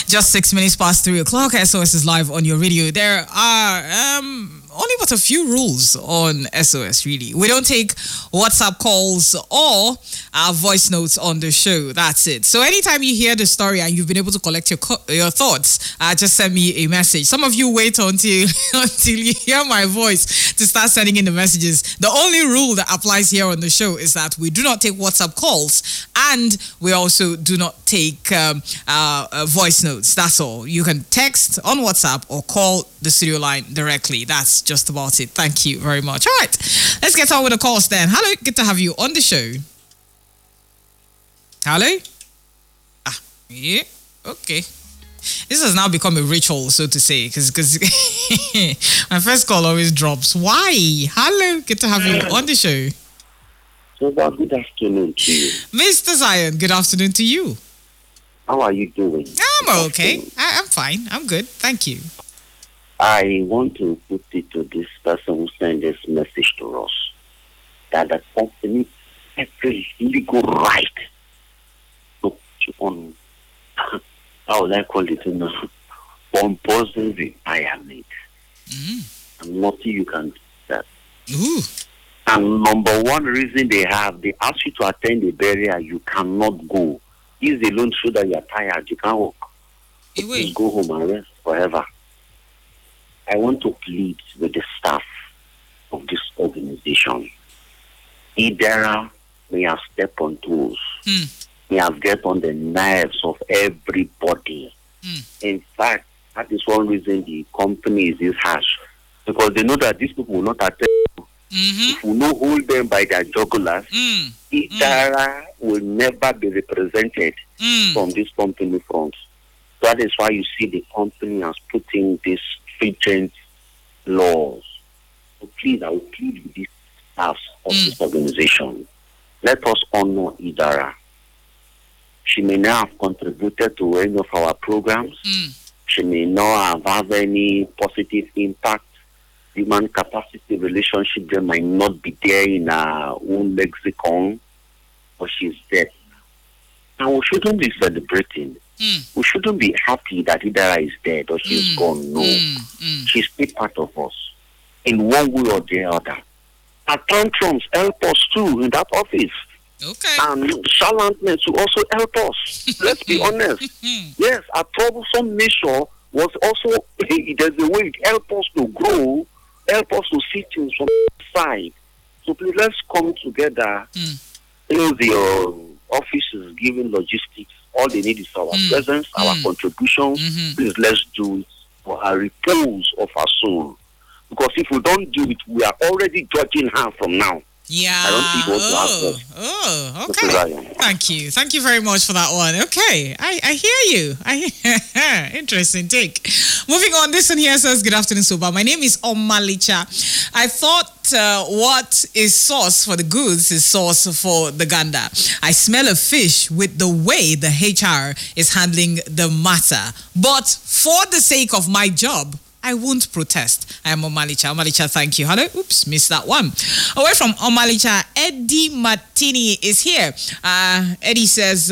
Just 6 minutes past 3 o'clock. SOS is live on your radio. There are only but a few rules on SOS, really. We don't take WhatsApp calls or voice notes on the show. That's it. So anytime you hear the story and you've been able to collect your thoughts, just send me a message. Some of you wait until you hear my voice to start sending in the messages. The only rule that applies here on the show is that we do not take WhatsApp calls and we also do not take voice notes. That's all. You can text on WhatsApp or call the studio line directly. That's just about it. Thank you very much. All right, let's get on with the calls then. Hello, good to have you on the show. Hello? Yeah, okay. This has now become a ritual, so to say, because my first call always drops. Why? Hello, good to have you on the show. So, good afternoon to you. Mr. Zion, good afternoon to you. How are you doing? I'm okay. I'm fine. I'm good. Thank you. I want to put it to this person who sent this message to us that the company has every legal right to put you on, how would I call it, compulsory retirement. And nothing you can do that. Ooh. And number one reason they ask you to attend the burial, you cannot go. This alone show that you're tired, you can't work. You go home and rest forever. I want to plead with the staff of this organization. Idara may have stepped on toes, may have get on the nerves of everybody. In fact, that is one reason the company is this harsh, because they know that these people will not attend. If we not hold them by their jugulars, Idara will never be represented from this company front. That is why you see the company has put in these stringent laws. So please, I will plead with these staffs of this organization. Let us honor Idara. She may not have contributed to any of our programs. She may not have any positive impact. Human capacity relationship there might not be there in our own lexicon, but she's dead. And we shouldn't be celebrating. We shouldn't be happy that Idara is dead or she's gone. No. She's still part of us in one way or the other. Our tantrums help us too in that office. Okay. And charlatans will also help us. Let's be honest. Yes, our troublesome nature was also, there's a way it helps us to grow, help us to see things from the side. So please, let's come together. The office is giving logistics. All they need is our presence, our contributions. Please, let's do it for our repose of our soul. Because if we don't do it, we are already judging her from now. Yeah. I don't think okay. Thank you. Thank you very much for that one. Okay. I hear you. Interesting take. Moving on, this one here says, good afternoon, Soba. My name is Omalicha. I thought what is sauce for the goods is sauce for the ganda. I smell a fish with the way the HR is handling the matter. But for the sake of my job, I won't protest. I am Omalicha. Omalicha, thank you. Hello. Oops, missed that one. Away from Omalicha, Eddie Martini is here. Eddie says,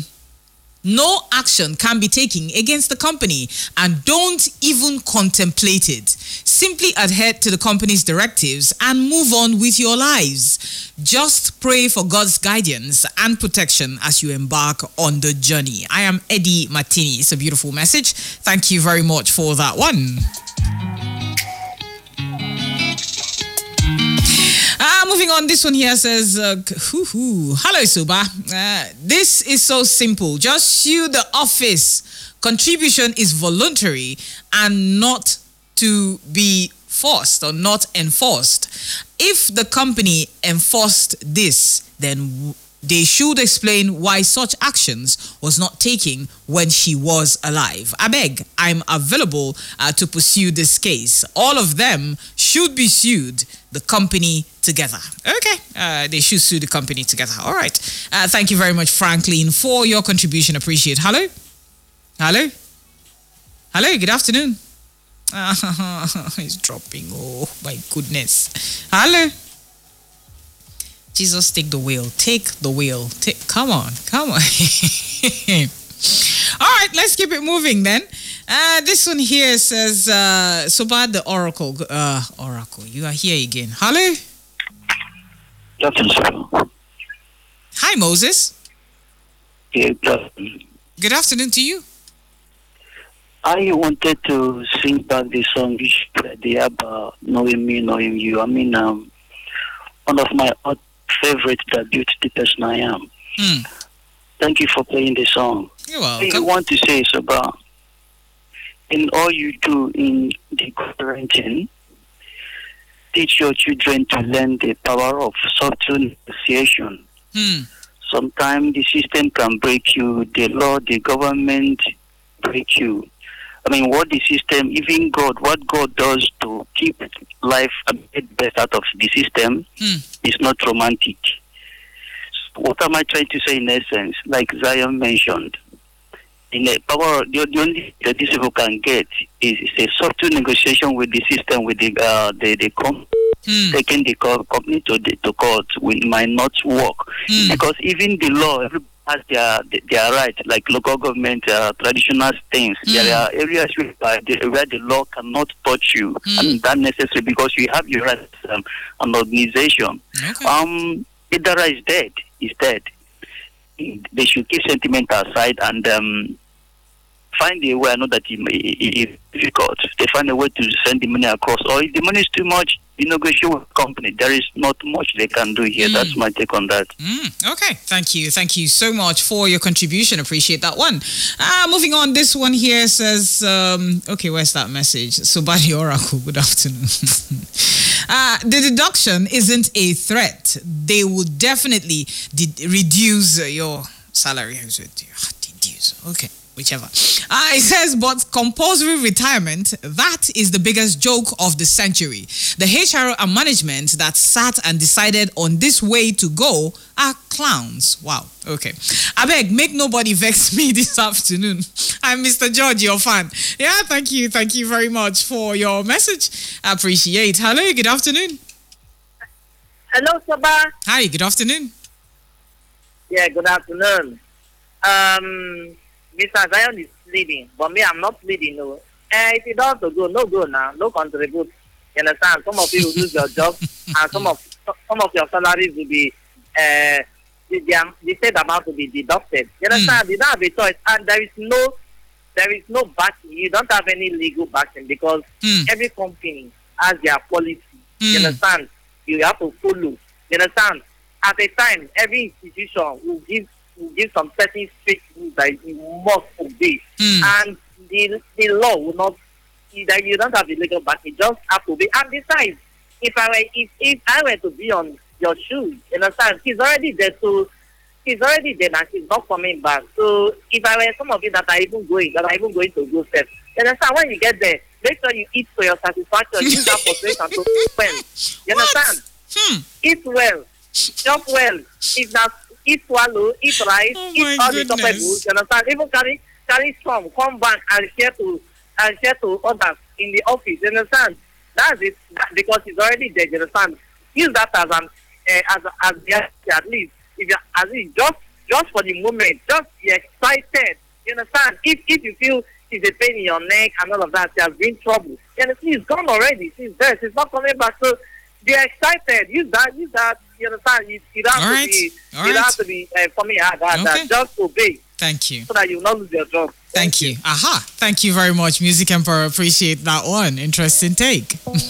no action can be taken against the company and don't even contemplate it. Simply adhere to the company's directives and move on with your lives. Just pray for God's guidance and protection as you embark on the journey. I am Eddie Martini. It's a beautiful message. Thank you very much for that one. Moving on, this one here says, hello, Suba. This is so simple. Just sue the office. Contribution is voluntary and not to be forced or not enforced. If the company enforced this, then they should explain why such actions was not taken when she was alive. I beg, I'm available to pursue this case. All of them should be sued, the company together. Okay, they should sue the company together. All right. Thank you very much, Franklin, for your contribution. Appreciate it. Hello? Hello? Hello, good afternoon. He's dropping. Oh, my goodness. Hello? Jesus, take the wheel. Take the wheel. Come on. All right, let's keep it moving then. This one here says, Soba the Oracle. Oracle, you are here again. Hello? Hi, Moses. Good afternoon to you. I wanted to sing back the song you played about knowing me, knowing you. I mean, one of my favorite tribute to the person I am. Thank you for playing the song. You're welcome. I want to say is about in all you do in the parenting, teach your children to learn the power of subtle negotiation. Sometimes the system can break you, the law, the government break you. I mean, what the system, even God, what God does to keep life a bit best out of the system is not romantic. So what am I trying to say in essence? Like Zion mentioned, in the power, the only that these people can get is a subtle negotiation with the system, with the taking the company to court might not work because even the law, everybody has their right, like local government, traditional things. There are areas where the law cannot touch you, and that necessary because you have your rights as an organization. Okay. IDARA is dead. It's dead. They should keep sentiment aside and find a way. I know that it's difficult. They find a way to send the money across. Or if the money is too much, negotiate with the company. There is not much they can do here. That's my take on that. Okay. Thank you. Thank you so much for your contribution. Appreciate that one. Moving on. This one here says, okay, where's that message? Sobadi Oracle, good afternoon. The deduction isn't a threat. They will definitely reduce your salary. Deduce. Okay. Whichever. It says, but compulsory retirement, that is the biggest joke of the century. The HR and management that sat and decided on this way to go are clowns. Wow. Okay. I beg, make nobody vex me this afternoon. I'm Mr. George, your fan. Yeah, thank you. Thank you very much for your message. I appreciate. Hello, good afternoon. Hello, Soba. Hi, good afternoon. Yeah, good afternoon. Mr. Zion is leading, but me, I'm not leading. No. If you don't go, no go now, no contribute. You understand? Some of you will lose your job, and some of your salaries will be the said amount will be deducted. You understand? You don't have a choice, and there is no backing. You don't have any legal backing because every company has their policy. You understand? You have to follow. You understand? At a time, every institution will give some certain strict rules that you must obey, and the law will not. That you don't have the legal backing, you just have to obey. And besides, if I were to be on your shoes, you understand, she's already there, so she's already there and she's not coming back. So if I were some of you that are even going to go step, you understand, when you get there, make sure you eat for your satisfaction. Use that frustration to well. You understand? Eat well, chop well. If not, eat swallow, eat rice, eat all the top foods. You understand? Even carry some, come back and share to others in the office. You understand? That's it. Because it's already there. You understand? Use that as an at least if you at least just for the moment, just be excited. You understand? If you feel it's a pain in your neck and all of that, you have been trouble. You understand? It's gone already. She's there. She's not coming back. So be excited. Use that. You understand? You don't have to be coming out that. Just obey. Thank you. So that you will not lose your job. Thank you. Aha. Thank you very much, Music Emperor. Appreciate that one. Interesting take.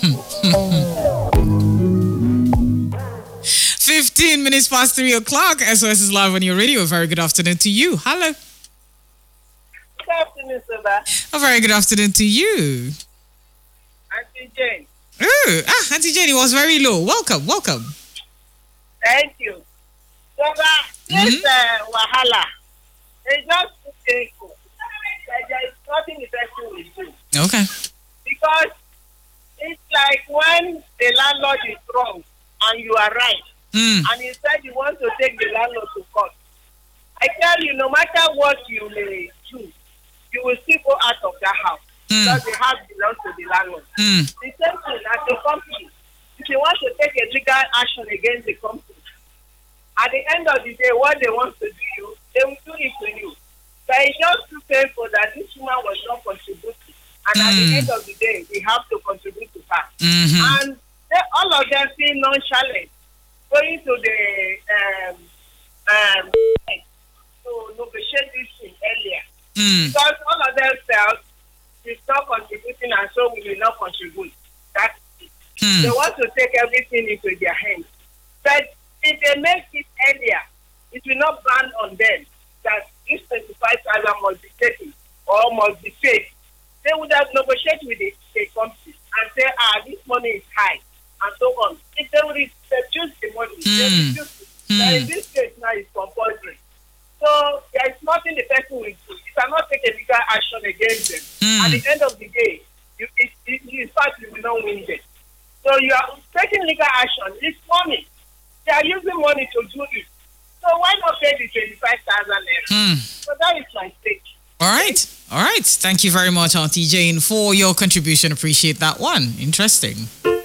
15 minutes past 3 o'clock. SOS is live on your radio. A very good afternoon to you. Hello. Good afternoon, Soba. A very good afternoon to you. Auntie Jane. Auntie Jane, it was very low. Welcome. Thank you. Soba, this Wahala. They just there is nothing effective with you. Okay. Because it's like when the landlord is wrong and you are right, and instead you want to take the landlord to court. I tell you, no matter what you may do, you will still go out of that house because the house belongs to the landlord. The same thing as the company. If you want to take a legal action against the company, at the end of the day, what they want to do you, they will do it to you. But it's just too painful that this woman was not contributing. And at the end of the day, we have to contribute to her. And all of them feel nonchalant, going to the to negotiate this thing earlier. Because all of them felt she's not contributing and so we will not contribute. That's it. They want to take everything into their hands. But if they make it earlier, it will not ban on them that this 25,000 must be taken or must be paid. They would have negotiated with the company and say, this money is high, and so on. If they would reduce the money, they reduce it. But in this case now it's compulsory. So there is nothing the person will do. You cannot take a legal action against them. At the end of the day, in fact, you will not win them. So you are taking legal action. It's money. They are using money to do it. So why not pay the 25,000 naira? So that is my take. All right. Thank you very much, Auntie Jane, for your contribution. Appreciate that one. Interesting.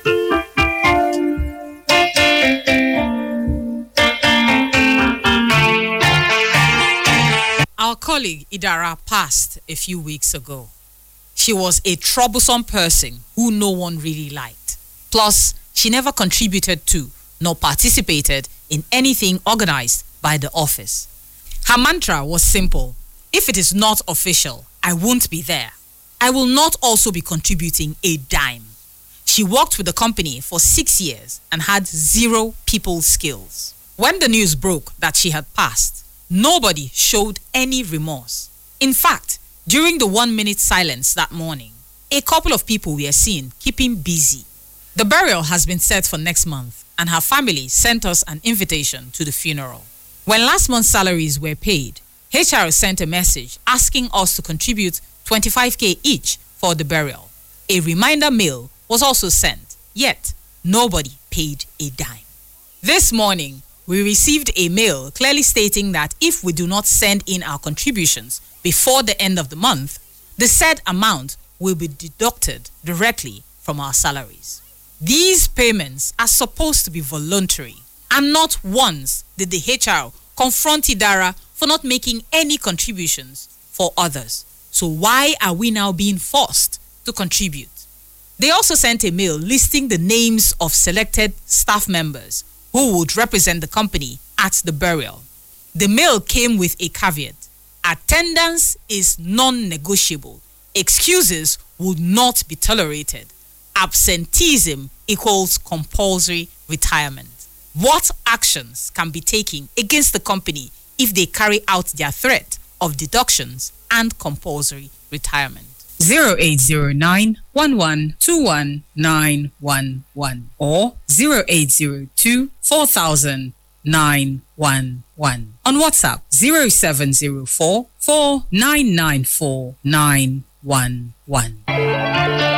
Our colleague Idara passed a few weeks ago. She was a troublesome person who no one really liked. Plus, she never contributed to nor participated in anything organized by the office. Her mantra was simple: if it is not official, I won't be there. I will not also be contributing a dime. She worked with the company for 6 years and had 0 people skills. When the news broke that she had passed, nobody showed any remorse. In fact, during the 1-minute silence that morning, a couple of people were seen keeping busy. The burial has been set for next month, and her family sent us an invitation to the funeral. When last month's salaries were paid, HR sent a message asking us to contribute 25k each for the burial. A reminder mail was also sent, yet nobody paid a dime. This morning, we received a mail clearly stating that if we do not send in our contributions before the end of the month, the said amount will be deducted directly from our salaries. These payments are supposed to be voluntary, and not once did the HR confront Idara for not making any contributions for others. So why are we now being forced to contribute? They also sent a mail listing the names of selected staff members who would represent the company at the burial. The mail came with a caveat: attendance is non-negotiable. Excuses would not be tolerated. Absenteeism equals compulsory retirement. What actions can be taken against the company if they carry out their threat of deductions and compulsory retirement? 0809 1121 911 or 0802 4000 911. On WhatsApp 0704 4994 911.